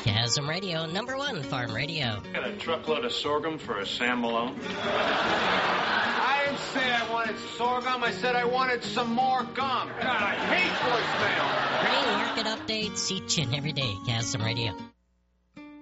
Chasm Radio, #1 farm radio. Got a truckload of sorghum for a Sam Malone? I didn't say I wanted sorghum. I said I wanted some more gum. God, I hate voicemail. Grain market updates each and every day. Chasm Radio.